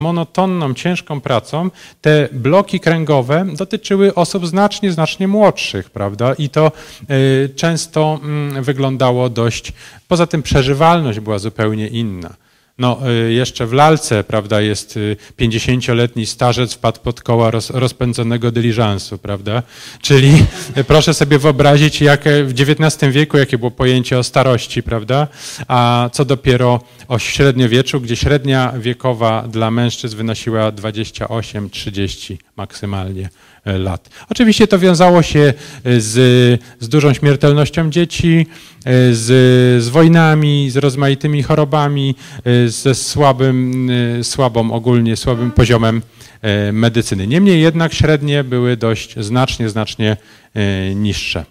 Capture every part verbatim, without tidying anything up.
monotonną, ciężką pracą, te bloki kręgowe dotyczyły osób znacznie, znacznie młodszych, prawda? I to y, często y, wyglądało dość, poza tym przeżywalność była zupełnie inna. No, y, jeszcze w lalce, prawda, jest y, pięćdziesięcioletni starzec wpadł pod koła roz, rozpędzonego dyliżansu, prawda? Czyli y, proszę sobie wyobrazić, jak w dziewiętnastym wieku, jakie było pojęcie o starości, prawda? A co dopiero o średniowieczu, gdzie średnia wiekowa dla mężczyzn wynosiła dwadzieścia osiem trzydzieści maksymalnie lat. Oczywiście to wiązało się z, z dużą śmiertelnością dzieci, z, z wojnami, z rozmaitymi chorobami, ze słabym, słabą ogólnie, słabym poziomem medycyny. Niemniej jednak średnie były dość znacznie, znacznie niższe.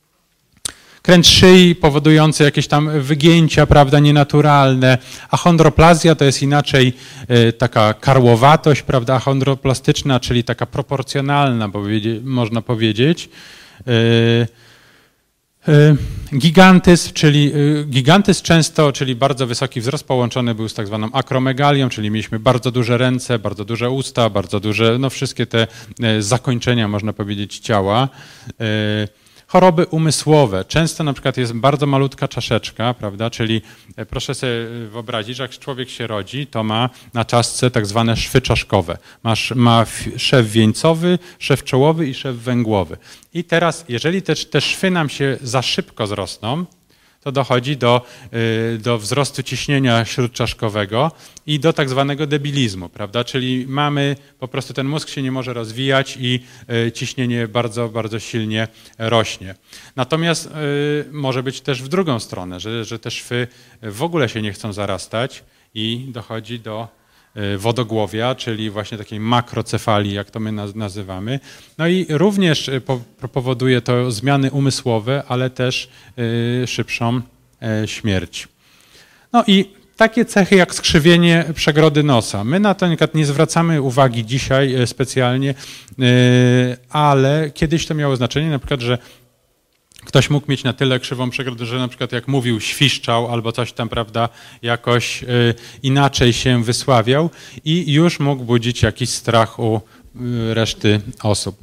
Kręt szyi powodujący jakieś tam wygięcia, prawda, nienaturalne. Achondroplazja to jest inaczej y, taka karłowatość, prawda, achondroplastyczna, czyli taka proporcjonalna, można powiedzieć. Y, y, gigantyzm, czyli y, gigantyzm często, czyli bardzo wysoki wzrost połączony był z tak zwaną akromegalią, czyli mieliśmy bardzo duże ręce, bardzo duże usta, bardzo duże, no wszystkie te y, zakończenia, można powiedzieć, ciała. Y, Choroby umysłowe. Często na przykład jest bardzo malutka czaszeczka, prawda, czyli proszę sobie wyobrazić, że jak człowiek się rodzi, to ma na czaszce tak zwane szwy czaszkowe. Ma, ma szew wieńcowy, szew czołowy i szew węgłowy. I teraz, jeżeli te, te szwy nam się za szybko zrosną, to dochodzi do, do wzrostu ciśnienia śródczaszkowego i do tak zwanego debilizmu, prawda? Czyli mamy, po prostu ten mózg się nie może rozwijać i ciśnienie bardzo, bardzo silnie rośnie. Natomiast może być też w drugą stronę, że, że te szwy w ogóle się nie chcą zarastać i dochodzi do wodogłowia, czyli właśnie takiej makrocefalii, jak to my nazywamy. No i również powoduje to zmiany umysłowe, ale też szybszą śmierć. No i takie cechy jak skrzywienie przegrody nosa. My na to nie zwracamy uwagi dzisiaj specjalnie, ale kiedyś to miało znaczenie, na przykład, że ktoś mógł mieć na tyle krzywą przegrodę, że na przykład jak mówił, świszczał albo coś tam, prawda, jakoś y, inaczej się wysławiał i już mógł budzić jakiś strach u y, reszty osób.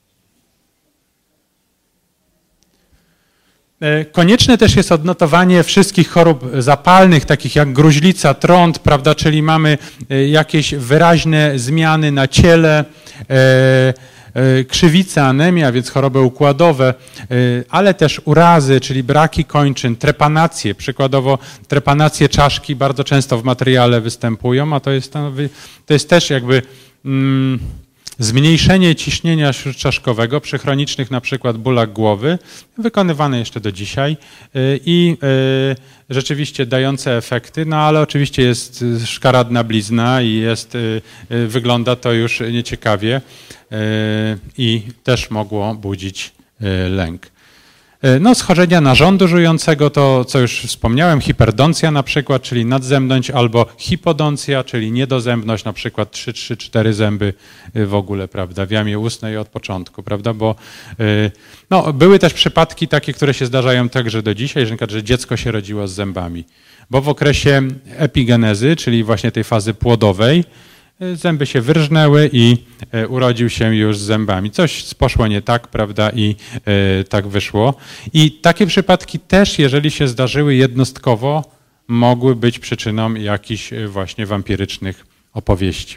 Konieczne też jest odnotowanie wszystkich chorób zapalnych, takich jak gruźlica, trąd, prawda, czyli mamy jakieś wyraźne zmiany na ciele, krzywica, anemia, więc choroby układowe, ale też urazy, czyli braki kończyn, trepanacje, przykładowo trepanacje czaszki bardzo często w materiale występują, a to jest, to jest też jakby mm, zmniejszenie ciśnienia śródczaszkowego przy chronicznych na przykład bólach głowy, wykonywane jeszcze do dzisiaj i rzeczywiście dające efekty, no ale oczywiście jest szkaradna blizna i jest, wygląda to już nieciekawie i też mogło budzić lęk. No, schorzenia narządu żującego to, co już wspomniałem, hiperdoncja na przykład, czyli nadzębność, albo hipodoncja, czyli niedozębność, na przykład trzy, trzy, cztery zęby w ogóle, prawda, w jamie ustnej od początku, prawda, bo no, były też przypadki takie, które się zdarzają także do dzisiaj, że, na przykład, że dziecko się rodziło z zębami, bo w okresie epigenezy, czyli właśnie tej fazy płodowej, zęby się wyrżnęły i urodził się już z zębami. Coś poszło nie tak, prawda, i tak wyszło. I takie przypadki też, jeżeli się zdarzyły jednostkowo, mogły być przyczyną jakichś właśnie wampirycznych opowieści.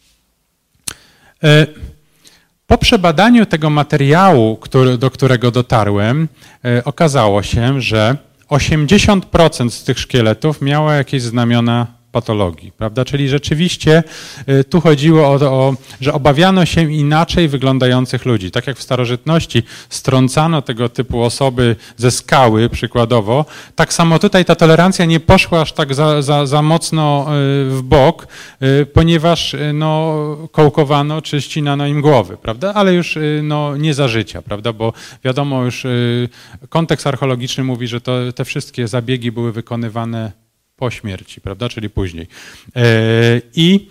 Po przebadaniu tego materiału, który, do którego dotarłem, okazało się, że osiemdziesiąt procent z tych szkieletów miało jakieś znamiona patologii, prawda? Czyli rzeczywiście tu chodziło o to, o, że obawiano się inaczej wyglądających ludzi. Tak jak w starożytności strącano tego typu osoby ze skały przykładowo, tak samo tutaj ta tolerancja nie poszła aż tak za, za, za mocno w bok, ponieważ no, kołkowano czy ścinano im głowy, prawda? Ale już no, nie za życia, prawda? Bo wiadomo już kontekst archeologiczny mówi, że to, te wszystkie zabiegi były wykonywane po śmierci, prawda, czyli później. I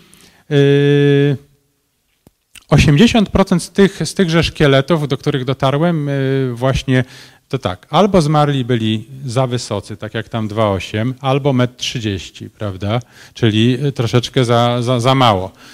osiemdziesiąt procent z, tych, z tychże szkieletów, do których dotarłem, właśnie to tak, albo zmarli byli za wysocy, tak jak tam dwa osiem, albo metr trzydzieści, prawda? Czyli troszeczkę za, za, za mało.